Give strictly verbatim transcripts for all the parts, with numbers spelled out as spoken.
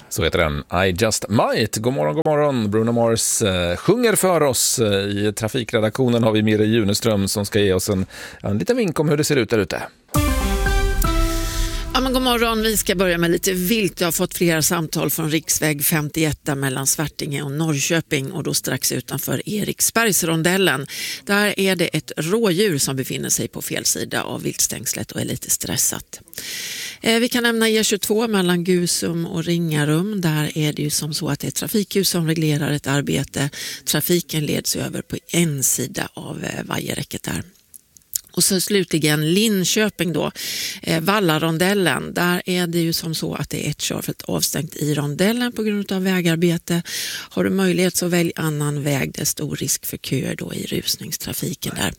Så heter den I Just Might. God morgon, god morgon. Bruno Mars eh, sjunger för oss. I trafikredaktionen har vi Mira Juneström som ska ge oss en, en liten vink om hur det ser ut där ute. Ja, men god morgon, vi ska börja med lite vilt. Jag har fått flera samtal från riksväg femtioett mellan Svartinge och Norrköping och då strax utanför Eriksbergsrondellen. Där är det ett rådjur som befinner sig på fel sida av viltstängslet och är lite stressat. Eh, vi kan nämna E tjugotvå mellan Gusum och Ringarum. Där är det ju som så att det är trafikljus som reglerar ett arbete. Trafiken leds över på en sida av eh, vajerräcket där. Och så slutligen Linköping då, eh, Vallarondellen. Där är det ju som så att det är ett körfält avstängt i rondellen på grund av vägarbete. Har du möjlighet så välj annan väg, det är stor risk för köer då i rusningstrafiken där.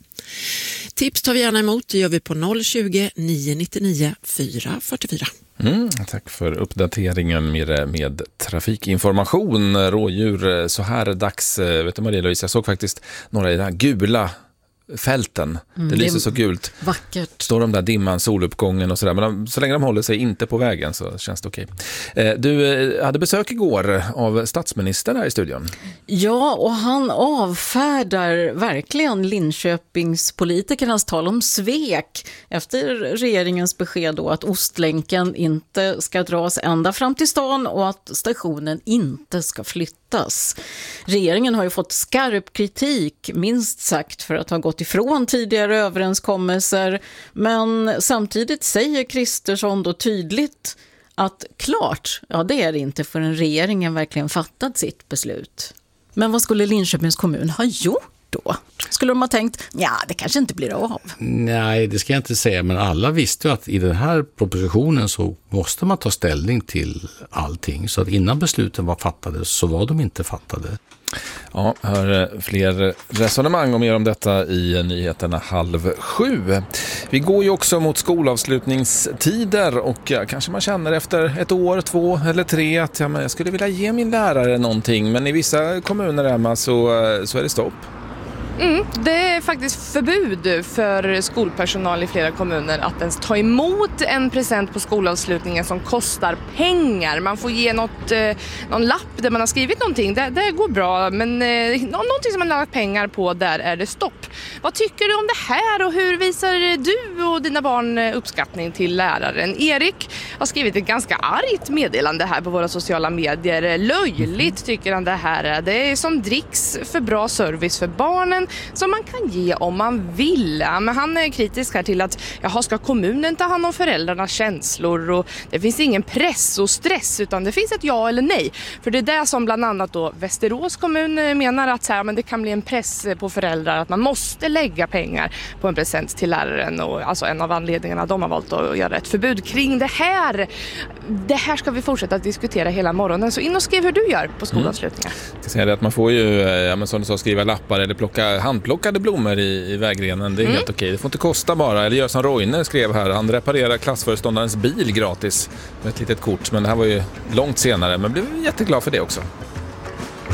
Tips tar vi gärna emot, det gör vi på noll tjugo, nio nittionio, fyra fyrtiofyra. Mm, tack för uppdateringen med, med trafikinformation. Rådjur så här dags, vet du Maria-Louise, jag såg faktiskt några i den här gula fälten. Mm, det lyser så gult. Vackert. Står de där dimman, soluppgången och sådär. Men de, så länge de håller sig inte på vägen så känns det okej. Eh, du eh, hade besök igår av statsministern här i studion. Ja, och han avfärdar verkligen Linköpings politikernas tal om svek efter regeringens besked då att Ostlänken inte ska dras ända fram till stan och att stationen inte ska flyttas. Regeringen har ju fått skarp kritik, minst sagt, för att ha gått ifrån tidigare överenskommelser, men samtidigt säger Kristersson då tydligt att klart, ja det är det inte förrän regeringen verkligen fattat sitt beslut. Men vad skulle Linköpings kommun ha gjort då? Skulle de ha tänkt, ja det kanske inte blir av? Nej, det ska jag inte säga, men alla visste ju att i den här propositionen så måste man ta ställning till allting. Så att innan besluten var fattade så var de inte fattade. Ja, hör fler resonemang och mer om detta i nyheterna halv sju. Vi går ju också mot skolavslutningstider och ja, kanske man känner efter ett år, två eller tre att ja, men jag skulle vilja ge min lärare någonting, men i vissa kommuner Emma, så, så är det stopp. Mm, det är faktiskt förbud för skolpersonal i flera kommuner att ens ta emot en present på skolavslutningen som kostar pengar. Man får ge något, eh, någon lapp där man har skrivit någonting. Det, det går bra, men eh, någonting som man har lagt pengar på, där är det stopp. Vad tycker du om det här och hur visar du och dina barn uppskattning till läraren? Erik har skrivit ett ganska argt meddelande här på våra sociala medier. Löjligt tycker han det här är. Det är som dricks för bra service för barnen som man kan ge om man vill. Men han är kritisk här till att jaha, ska kommunen ta hand om föräldrarnas känslor och det finns ingen press och stress utan det finns ett ja eller nej. För det är det som bland annat då Västerås kommun menar att så här, men det kan bli en press på föräldrar att man måste lägga pengar på en present till läraren och alltså en av anledningarna de har valt att göra ett förbud kring det här. Det här ska vi fortsätta att diskutera hela morgonen, så in och skriv hur du gör på skolavslutningar. Mm. Jag ska säga det att man får ju ja, men som du sa, skriva lappar eller plocka handplockade blommor i, i vägrenen. Det är mm. helt okej. Det får inte kosta bara. Eller gör som Roine skrev här. Han reparerar klassföreståndarens bil gratis med ett litet kort. Men det här var ju långt senare. Men blev jätteglad för det också.